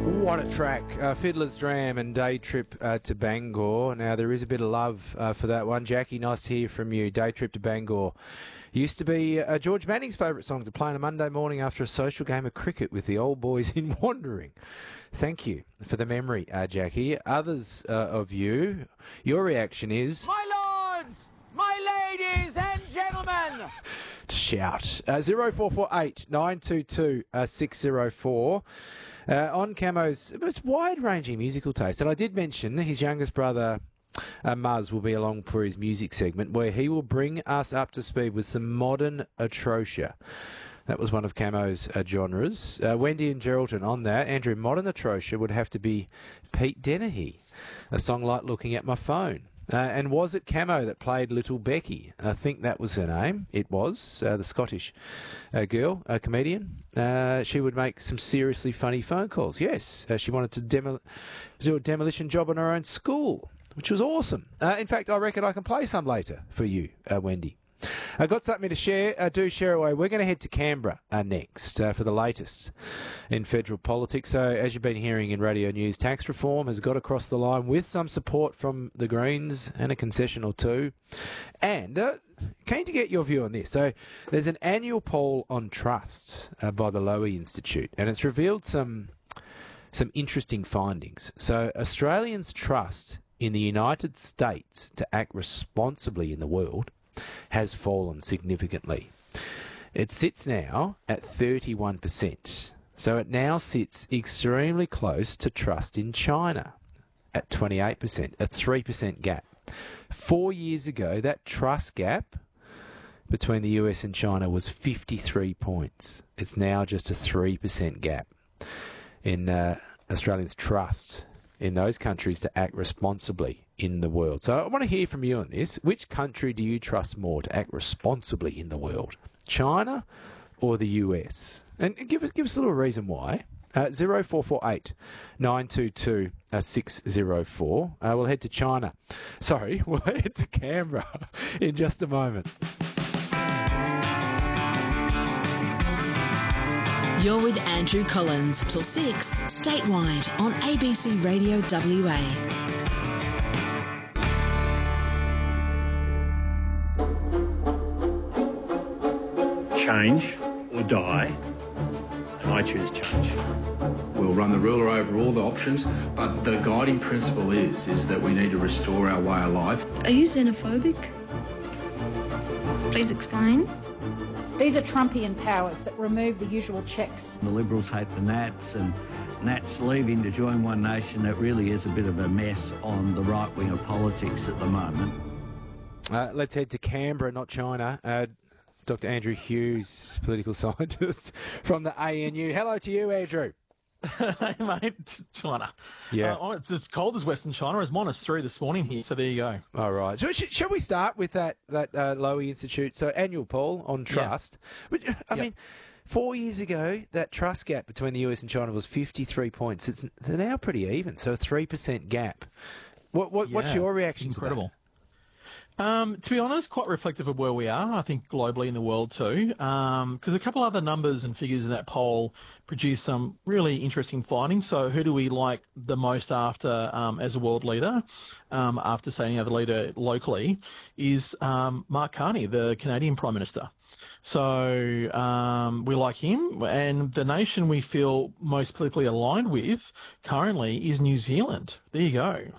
What a track. Fiddler's Dram and Day Trip to Bangor. Now, there is a bit of love for that one. Jackie, nice to hear from you. Day Trip to Bangor used to be George Manning's favourite song to play on a Monday morning after a social game of cricket with the old boys in Wandering. Thank you for the memory, Jackie. Others of you, your reaction is... My lords, my ladies and gentlemen... to shout. 0448 922 604. On Camo's most wide-ranging musical taste. And I did mention his youngest brother, Muzz, will be along for his music segment where he will bring us up to speed with some modern atrocious. That was one of Camo's genres. Wendy and Geraldton on that. Andrew, modern atrocious would have to be Pete Dennehy, a song like Looking at My Phone. And was it Camo that played Little Becky? I think that was her name. It was, the Scottish girl, a comedian. She would make some seriously funny phone calls. Yes, she wanted to do a demolition job on her own school, which was awesome. In fact, I reckon I can play some later for you, Wendy. I've got something to share. Do share away. We're going to head to Canberra next for the latest in federal politics. So, as you've been hearing in radio news, tax reform has got across the line with some support from the Greens and a concession or two. And keen to get your view on this. So, there's an annual poll on trusts by the Lowy Institute, and it's revealed some interesting findings. So, Australians' trust in the United States to act responsibly in the world has fallen significantly. It sits now at 31%. So it now sits extremely close to trust in China at 28%, a 3% gap. 4 years ago, that trust gap between the US and China was 53 points. It's now just a 3% gap in Australians' trust in those countries to act responsibly in the world. So I want to hear from you on this. Which country do you trust more to act responsibly in the world? China or the US? And give us a little reason why. 0448 922 604. We'll head to China. Sorry, we'll head to Canberra in just a moment. You're with Andrew Collins till 6 statewide on ABC Radio WA. Change or die, and I choose change. We'll run the ruler over all the options, but the guiding principle is that we need to restore our way of life. Are you xenophobic? Please explain. These are Trumpian powers that remove the usual checks. The Liberals hate the Nats, and Nats leaving to join One Nation. It really is a bit of a mess on the right wing of politics at the moment. Let's head to Canberra, not China. Dr. Andrew Hughes, political scientist from the ANU. Hello to you, Andrew. Hey, mate, China. Yeah. It's as cold as Western China. It's -3 this morning here, so there you go. All right. So shall we start with that Lowy Institute? So annual poll on trust. Yeah. I mean, 4 years ago, that trust gap between the US and China was 53 points. They're now pretty even, so a 3% gap. What's your reaction to that? To be honest, quite reflective of where we are, I think, globally in the world too, because a couple other numbers and figures in that poll produced some really interesting findings. So who do we like the most after as a world leader, after say any other leader locally, is Mark Carney, the Canadian Prime Minister. So we like him, and the nation we feel most politically aligned with currently is New Zealand. There you go.